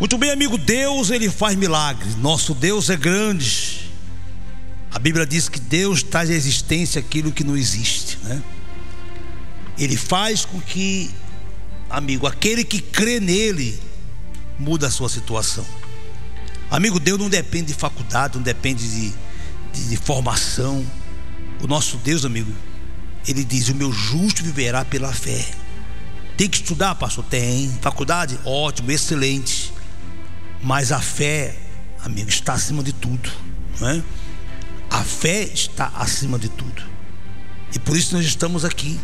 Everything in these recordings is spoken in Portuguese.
Muito bem, amigo, Deus, Ele faz milagres. Nosso Deus é grande. A Bíblia diz que Deus traz à existência aquilo que não existe, né? Ele faz com que, amigo, aquele que crê nele muda a sua situação. Amigo, Deus não depende de faculdade, não depende de formação. O nosso Deus, amigo, Ele diz: o meu justo viverá pela fé. Tem que estudar, pastor? Tem. Faculdade? Ótimo, excelente. Mas a fé, amigo, está acima de tudo, não é? A fé está acima de tudo. E por isso nós estamos aqui.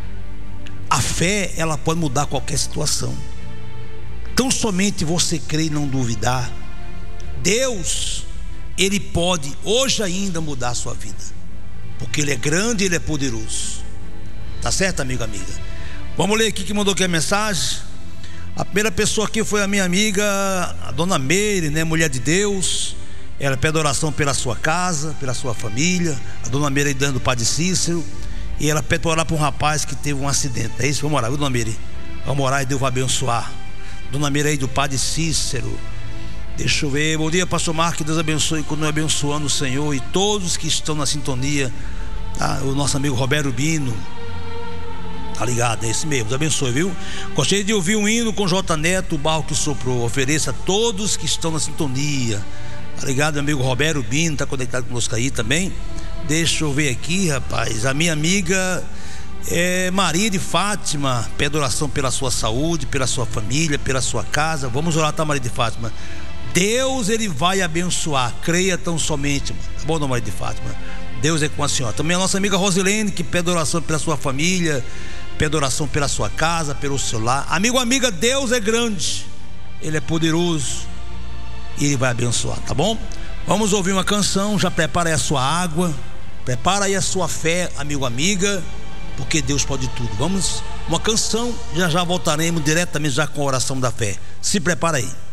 A fé, ela pode mudar qualquer situação. Tão somente você crer e não duvidar. Deus, Ele pode hoje ainda mudar a sua vida, porque Ele é grande e Ele é poderoso. Tá certo, amigo, amiga? Vamos ler aqui que mandou aqui a mensagem. A primeira pessoa aqui foi a minha amiga, a dona Meire, né? Mulher de Deus. Ela pede oração pela sua casa, pela sua família. A dona Meire aí dando o Padre Cícero. E ela pede para orar para um rapaz que teve um acidente. É isso? Vamos orar, viu, dona Meire? Vamos orar e Deus vai abençoar. Dona Meire aí do Padre Cícero. Deixa eu ver. Bom dia, pastor Marcos, que Deus abençoe e continue abençoando o Senhor e todos que estão na sintonia, tá? O nosso amigo Roberto Bino, tá ligado? É esse mesmo, Deus abençoe, viu? Gostaria de ouvir um hino com J. Neto, o barro que soprou. Ofereça a todos que estão na sintonia. Tá ligado, meu amigo Roberto Bino, tá conectado conosco aí também. Deixa eu ver aqui, rapaz. A minha amiga Maria de Fátima pede oração pela sua saúde, pela sua família, pela sua casa. Vamos orar, tá, Maria de Fátima? Deus, Ele vai abençoar. Creia tão somente, tá bom, dona Maria de Fátima? Deus é com a senhora. Também a nossa amiga Rosilene, que pede oração pela sua família, pede oração pela sua casa, pelo seu lar. Amigo, amiga, Deus é grande, Ele é poderoso e Ele vai abençoar, tá bom? Vamos ouvir uma canção. Já prepara aí a sua água, prepara aí a sua fé, amigo, amiga, porque Deus pode tudo. Vamos, uma canção, já voltaremos diretamente já com a oração da fé. Se prepara aí.